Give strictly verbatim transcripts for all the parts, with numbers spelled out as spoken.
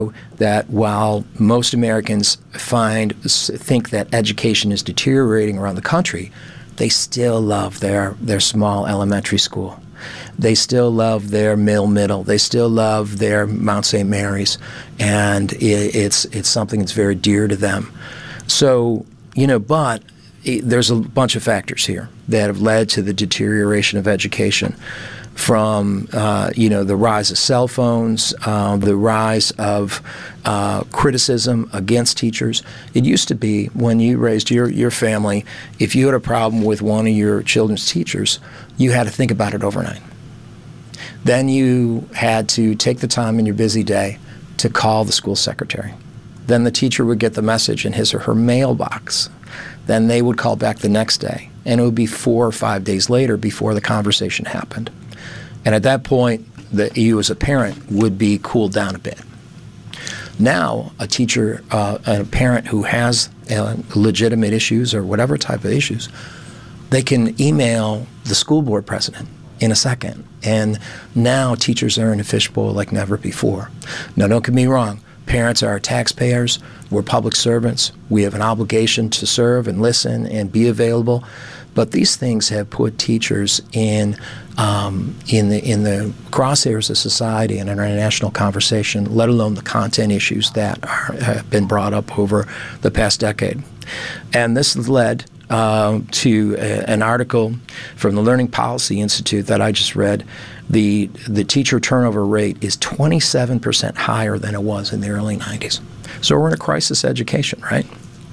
that while most Americans find think that education is deteriorating around the country, they still love their, their small elementary school. They still love their middle middle. They still love their Mount Saint Mary's, and it, it's it's something that's very dear to them. So, you know, but it, there's a bunch of factors here that have led to the deterioration of education. From uh, you know, the rise of cell phones, uh, the rise of uh, criticism against teachers. It used to be when you raised your, your family, if you had a problem with one of your children's teachers, you had to think about it overnight. Then you had to take the time in your busy day to call the school secretary. Then the teacher would get the message in his or her mailbox. Then they would call back the next day, and it would be four or five days later before the conversation happened. And at that point, the, you as a parent would be cooled down a bit. Now, a teacher, uh, a parent who has uh, legitimate issues or whatever type of issues, they can email the school board president in a second. And now teachers are in a fishbowl like never before. Now, don't get me wrong. Parents are taxpayers. We're public servants. We have an obligation to serve and listen and be available. But these things have put teachers in um, in the in the crosshairs of society and in our national conversation, let alone the content issues that are, have been brought up over the past decade. And this led uh, to a, an article from the Learning Policy Institute that I just read. The the teacher turnover rate is twenty-seven percent higher than it was in the early nineties. So we're in a crisis education, right?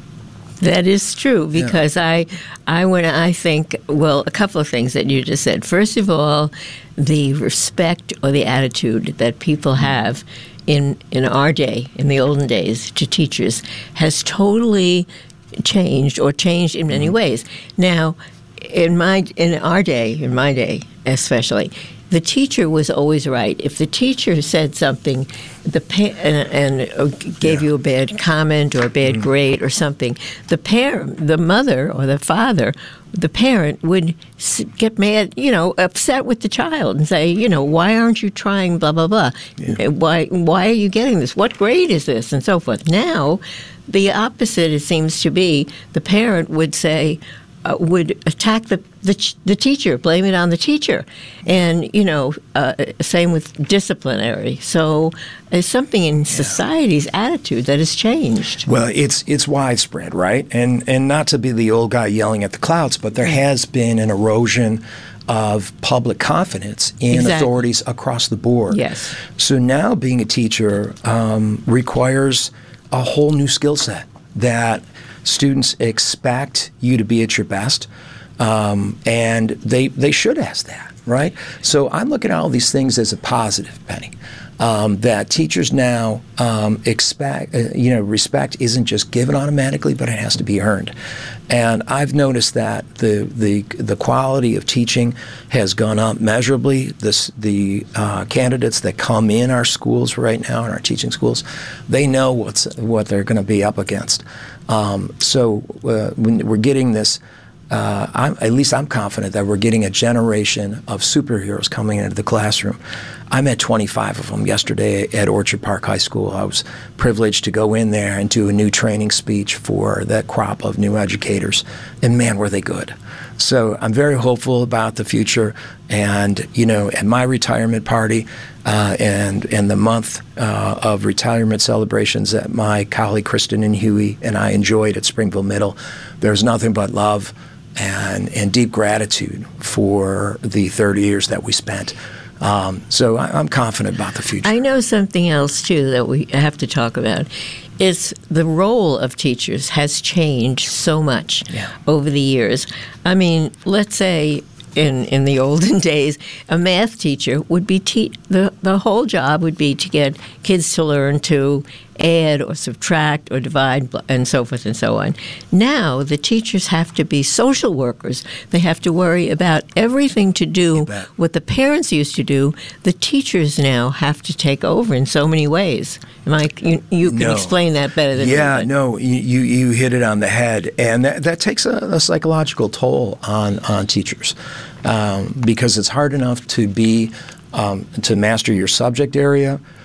That is true, because yeah. I, I when I think, well, a couple of things that you just said. First of all, the respect or the attitude that people have in in our day, in the olden days, to teachers has totally changed, or changed in many mm-hmm. ways. Now, in my in our day, in my day especially, the teacher was always right. If the teacher said something, the pa- and, and gave yeah. you a bad comment or a bad mm. grade or something, the parent, the mother or the father, the parent would get mad, you know, upset with the child and say, you know, why aren't you trying blah, blah, blah? Yeah. Why, why are you getting this? What grade is this? And so forth. Now, the opposite, it seems to be, the parent would say, Uh, would attack the, the the teacher, blame it on the teacher, and you know, uh, same with disciplinary. So, there's something in society's yeah. attitude that has changed. Well, it's it's widespread, right? And and not to be the old guy yelling at the clouds, but there has been an erosion of public confidence in exactly. authorities across the board. Yes. So now being a teacher um, requires a whole new skill set that students expect you to be at your best, um, and they they should ask that, right? So I'm looking at all these things as a positive, Penny, um, that teachers now um, expect, uh, you know, respect isn't just given automatically, but it has to be earned. And I've noticed that the the the quality of teaching has gone up measurably. This, the uh, candidates that come in our schools right now, in our teaching schools, they know what's what they're going to be up against. Um, so uh, when we're getting this, uh, I'm, at least I'm confident that we're getting a generation of superheroes coming into the classroom. I met twenty-five of them yesterday at Orchard Park High School. I was privileged to go in there and do a new training speech for that crop of new educators, and man, were they good. So I'm very hopeful about the future, and you know, at my retirement party uh, and and the month uh, of retirement celebrations that my colleague Kristen and Huey and I enjoyed at Springville Middle, there's nothing but love and and deep gratitude for the thirty years that we spent. Um, so I, I'm confident about the future. I know something else, too, that we have to talk about. Is the role of teachers has changed so much yeah. over the years. I mean, let's say in, in the olden days, a math teacher would be, te- the, the whole job would be to get kids to learn to add or subtract or divide and so forth and so on. Now, the teachers have to be social workers. They have to worry about everything to do what the parents used to do. The teachers now have to take over in so many ways. Mike, you, you can no. explain that better than yeah, me. Yeah, no, you, you hit it on the head. And that, that takes a, a psychological toll on, on teachers um, because it's hard enough to be um, to master your subject area,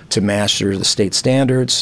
to master the state standards,